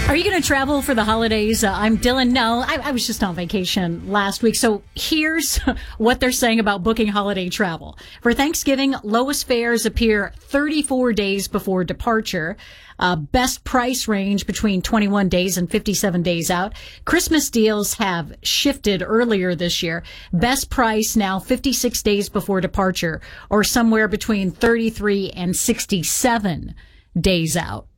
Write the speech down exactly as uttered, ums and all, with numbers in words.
Are you going to travel for the holidays? Uh, I'm Dylan. No, I, I was just on vacation last week. So here's what they're saying about booking holiday travel. For Thanksgiving, lowest fares appear thirty-four days before departure. Uh, best price range between twenty-one days and fifty-seven days out. Christmas deals have shifted earlier this year. Best price now fifty-six days before departure, or somewhere between thirty-three and sixty-seven days out.